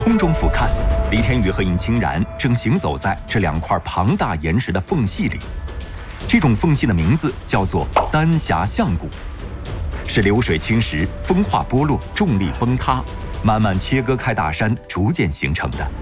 空中俯瞰，李天宇和尹清然正行走在这两块庞大岩石的缝隙里。这种缝隙的名字叫做丹霞象谷，是流水侵蚀、风化剥落、重力崩塌，慢慢切割开大山，逐渐形成的。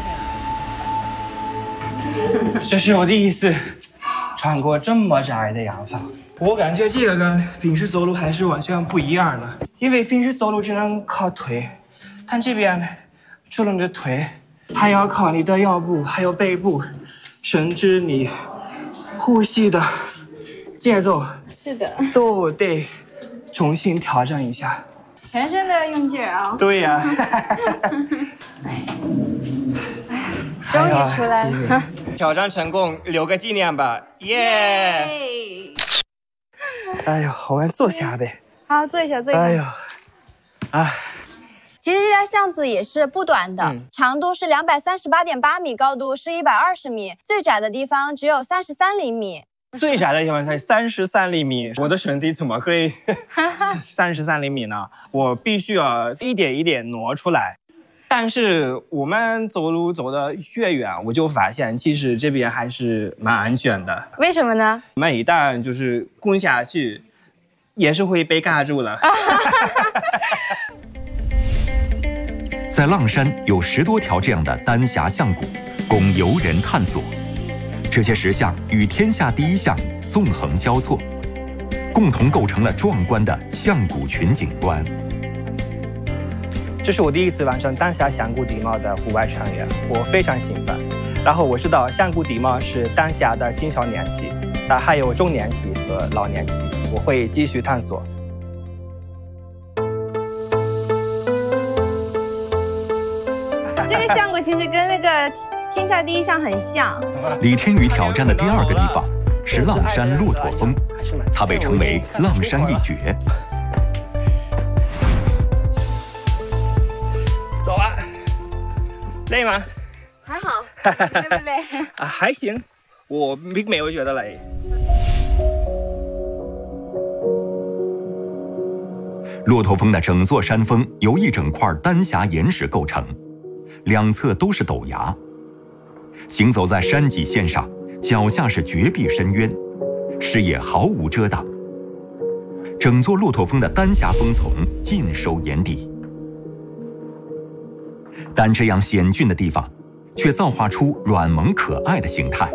这是我第一次穿过这么窄的洋房，我感觉这个跟平时走路还是完全不一样的。因为平时走路只能靠腿，但这边除了你的腿，还要靠你的腰部，还有背部，甚至你呼吸的节奏， 是的， 都得重新调整一下， 全身都要用劲儿啊。 对呀。 终于出来了， 挑战成功，留个纪念吧，耶！哎呦，我们坐下呗。 好，坐一下，坐一下。 哎呦，哎。 其实这条巷子也是不短的，长度是238.8米，高度是120米，最窄的地方只有33厘米。 最窄的地方才33厘米，我的身体怎么可以33厘米呢？我必须要一点一点挪出来。但是我们走路走得越远，我就发现其实这边还是蛮安全的。 为什么呢？ 我们一旦就是滚下去，也是会被卡住了。 在浪山有10多条这样的丹霞象谷，供游人探索。这些石像与天下第一象纵横交错，共同构成了壮观的象谷群景观。 这是我第一次完成丹霞象谷地貌的户外穿越，我非常兴奋。然后我知道象谷地貌是丹霞的青少年期，还有中年期和老年期，我会继续探索。 这个象谷其实跟那个天下第一象很像。 李天宇挑战的第2个地方是浪山骆驼峰，它被称为浪山一绝。 走啊，累吗？ 还好，累不累？ 还行，我并没有觉得累。 骆驼峰的整座山峰由一整块丹霞岩石构成，两侧都是陡崖。行走在山脊线上，脚下是绝壁深渊，视野毫无遮挡。整座骆驼峰的丹霞峰丛尽收眼底。但这样险峻的地方，却造化出软萌可爱的形态。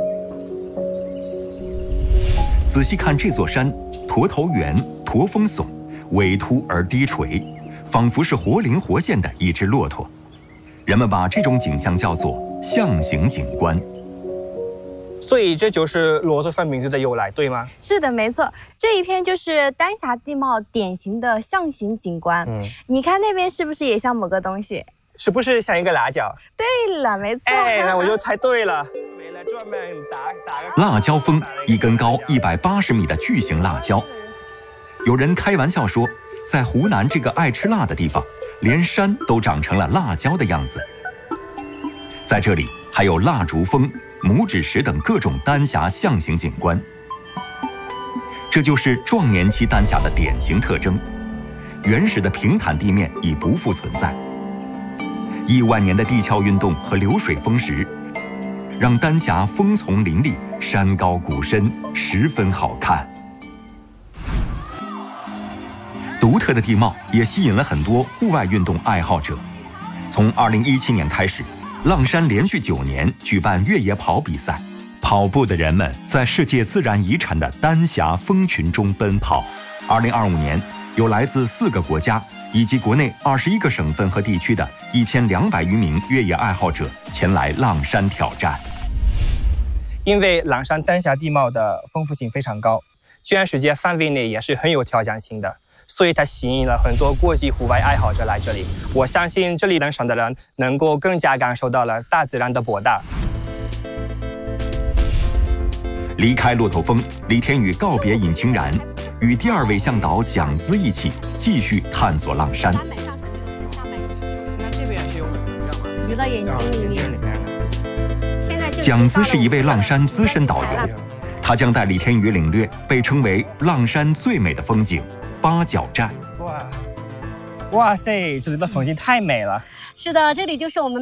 仔细看这座山，驼头圆，驼峰耸，尾凸而低垂，仿佛是活灵活现的一只骆驼。人们把这种景象叫做象形景观。 所以这就是骆驼峰名字的由来，对吗？ 是的，没错，这一片就是丹霞地貌典型的象形景观。你看那边是不是也像某个东西？ 是不是像一个辣椒？ 对了，没错。 哎，那我就猜对了。为了专门打辣椒峰，一根高180米的巨型辣椒。有人开玩笑说，在湖南这个爱吃辣的地方，连山都长成了辣椒的样子。在这里还有蜡烛峰、拇指石等各种丹霞象形景观。这就是壮年期丹霞的典型特征。原始的平坦地面已不复存在。亿万年的地壳运动和流水风蚀，让丹霞峰丛林立，山高谷深，十分好看。独特的地貌也吸引了很多户外运动爱好者。从2017年开始，浪山连续9年举办越野跑比赛，跑步的人们在世界自然遗产的丹霞峰群中奔跑。2025年，有来自4个国家以及国内21个省份和地区的1200余名越野爱好者前来浪山挑战。 因为浪山丹霞地貌的丰富性非常高，全世界范围内也是很有挑战性的，所以它吸引了很多国际户外爱好者来这里。我相信这里登山的人能够更加感受到了大自然的博大。 离开骆驼峰，李天宇告别尹清然，与第2位向导蒋姿一起继续探索浪山。 那这边是有流到眼睛里面。 蒋姿是一位浪山资深导游，他将带李天宇领略被称为浪山最美的风景——八角寨。 哇塞，这里的风景太美了。 是的，这里就是我们